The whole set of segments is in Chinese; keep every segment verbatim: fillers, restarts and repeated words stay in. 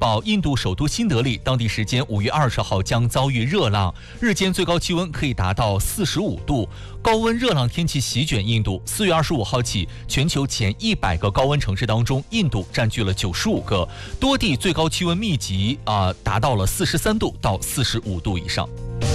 报，印度首都新德里当地时间五月二十号将遭遇热浪，日间最高气温可以达到四十五度。高温热浪天气席卷印度，四月二十五号起，全球前一百个高温城市当中，印度占据了九十五个，多地最高气温密集啊、呃、达到了四十三度到四十五度以上。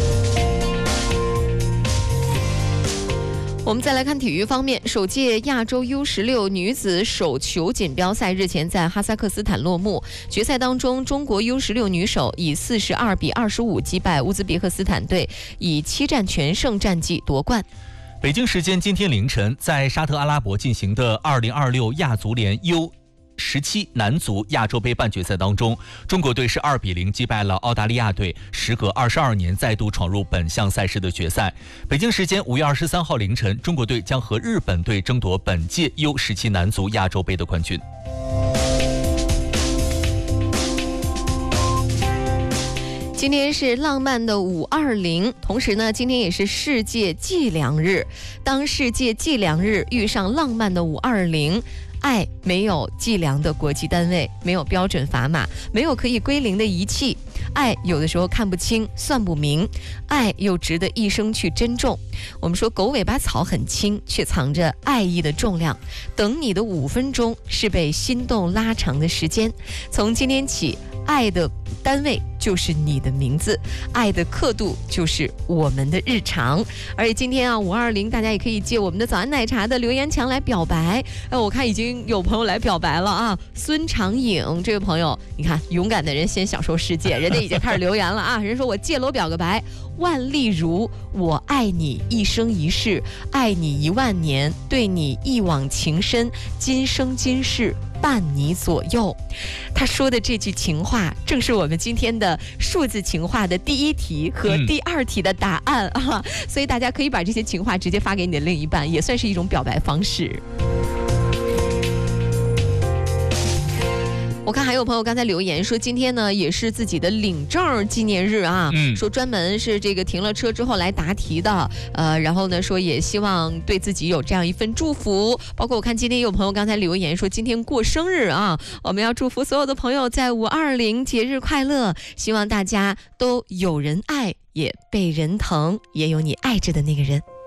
我们再来看体育方面，首届亚洲 U 十六 女子手球锦标赛日前在哈萨克斯坦落幕。决赛当中，中国 U 十六 女手以四十二比二十五击败乌兹别克斯坦队，以七战全胜战绩夺冠。 北京时间今天凌晨，在沙特阿拉伯进行的二零二六亚足联 U十七男足亚洲杯半决赛当中，中国队是二比零击败了澳大利亚队，时隔二十二年再度闯入本项赛事的决赛。北京时间五月二十三号凌晨，中国队将和日本队争夺本届 U 十七男足亚洲杯的冠军。 今天是浪漫的五二零，同时呢，今天也是世界计量日。当世界计量日遇上浪漫的五二零，爱没有计量的国际单位，没有标准砝码，没有可以归零的仪器。爱有的时候看不清算不明，爱又值得一生去珍重。我们说狗尾巴草很轻，却藏着爱意的重量。等你的五分钟是被心动拉长的时间。从今天起，爱的单位就是你的名字，爱的刻度就是我们的日常。而且今天啊，五二零大家也可以借我们的早安奶茶的留言墙来表白。哎，我看已经有朋友来表白了啊！孙长颖这位朋友，你看，勇敢的人先享受世界，人家已经开始留言了啊！人说我借楼表个白，万丽如，我爱你一生一世，爱你一万年，对你一往情深，今生今世伴你左右。他说的这句情话，正是我们今天的数字情话的第一题和第二题的答案啊！嗯、所以大家可以把这些情话直接发给你的另一半，也算是一种表白方式。我看还有朋友刚才留言说，今天呢也是自己的领证纪念日啊，嗯、说专门是这个停了车之后来答题的，呃，然后呢说也希望对自己有这样一份祝福。包括我看今天有朋友刚才留言说今天过生日啊，我们要祝福所有的朋友在五二零节日快乐，希望大家都有人爱，也被人疼，也有你爱着的那个人。